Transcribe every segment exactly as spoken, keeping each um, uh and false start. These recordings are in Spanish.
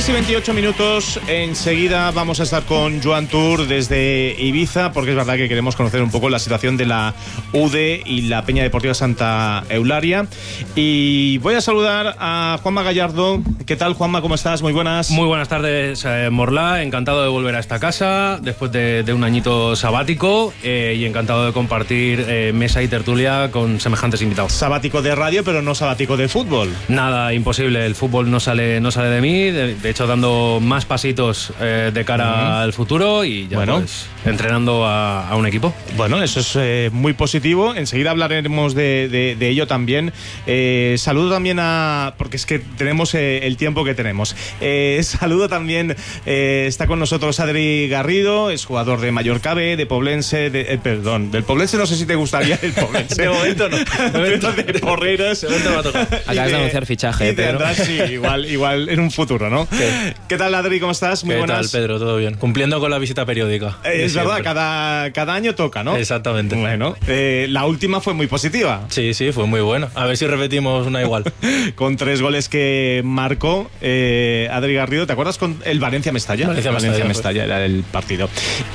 seis y veintiocho minutos, enseguida vamos a estar con Joan Tour desde Ibiza, porque es verdad que queremos conocer un poco la situación de la U D y la Peña Deportiva Santa Eulalia. Y voy a saludar a Juanma Gallardo. ¿Qué tal, Juanma? ¿Cómo estás? Muy buenas. Muy buenas tardes, eh, Morla. Encantado de volver a esta casa después de, de un añito sabático eh, y encantado de compartir eh, mesa y tertulia con semejantes invitados. Sabático de radio, pero no sabático de fútbol. Nada, imposible. El fútbol no sale, no sale de mí. De, de hecho, dando más pasitos eh, de cara uh-huh. al futuro y ya bueno. pues, entrenando a, a un equipo. Bueno, eso es eh, muy positivo. Enseguida hablaremos de, de, de ello también. Eh, saludo también a... porque es que tenemos eh, el tiempo que tenemos. Eh, saludo también, eh, está con nosotros Adri Garrido, es jugador de Mallorca B, de Poblense, de, eh, perdón, del Poblense no sé si te gustaría el Poblense. De momento no. De momento de Porreras. De momento va a tocar. Acabas de anunciar fichaje, y de Pedro. András, sí, igual, igual en un futuro, ¿no? ¿Qué, ¿Qué tal, Adri? ¿Cómo estás? Muy ¿Qué buenas. tal, Pedro? ¿Todo bien? Cumpliendo con la visita periódica. Eh, es verdad, cada, cada año toca, ¿no? Exactamente. Bueno, eh, la última fue muy positiva. Sí, sí, fue muy buena. A ver si repetimos una igual. Con tres goles que marcó eh, Adri Garrido. ¿Te acuerdas con el Valencia-Mestalla? Valencia-Mestalla, Valencia-Mestalla era el partido.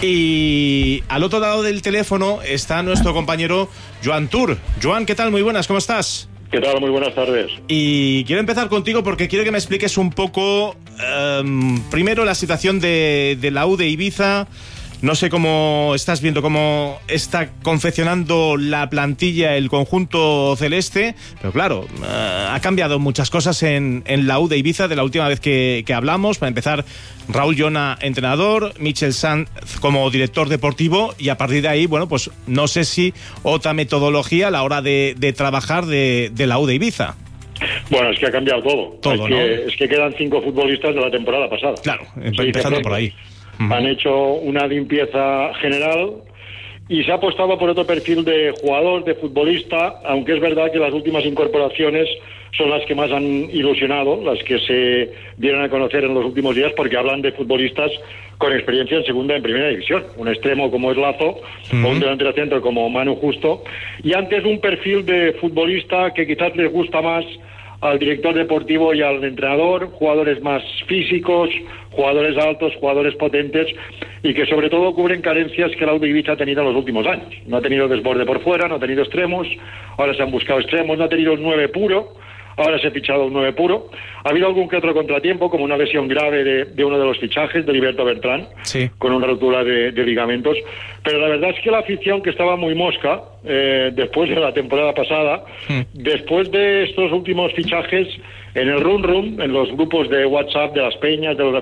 Y al otro lado del teléfono está nuestro compañero Joan Tour. Joan, ¿qué tal? Muy buenas, ¿cómo estás? ¿Qué tal? Muy buenas tardes. Y quiero empezar contigo porque quiero que me expliques un poco, um, primero, la situación de, de la U de Ibiza. No sé cómo estás viendo, cómo está confeccionando la plantilla, el conjunto celeste, pero claro, uh, ha cambiado muchas cosas en, en la U de Ibiza de la última vez que, que hablamos. Para empezar, Raúl Llona, entrenador, Michel Sanz como director deportivo, y a partir de ahí, bueno, pues no sé si otra metodología a la hora de, de trabajar de, de la U de Ibiza. Bueno, es que ha cambiado todo. Todo, es, ¿no? que, es que quedan cinco futbolistas de la temporada pasada. Claro, empezando por ahí. Han hecho una limpieza general y se ha apostado por otro perfil de jugador, de futbolista, aunque es verdad que las últimas incorporaciones son las que más han ilusionado, las que se dieron a conocer en los últimos días, porque hablan de futbolistas con experiencia en segunda y en primera división. Un extremo como es Lazo, uh-huh. o un delantero centro como Manu Justo, y antes un perfil de futbolista que quizás les gusta más al director deportivo y al entrenador, jugadores más físicos, jugadores altos, jugadores potentes, y que sobre todo cubren carencias que la U de Ibiza ha tenido en los últimos años. No ha tenido desborde por fuera, no ha tenido extremos, ahora se han buscado extremos, no ha tenido un nueve puro, ahora se ha fichado un nueve puro. Ha habido algún que otro contratiempo, como una lesión grave de, de uno de los fichajes, de Heriberto Bertrán, sí. con una rotura de, de ligamentos. Pero la verdad es que la afición, que estaba muy mosca eh, después de la temporada pasada, mm. después de estos últimos fichajes, en el run run, en los grupos de WhatsApp de las peñas, de los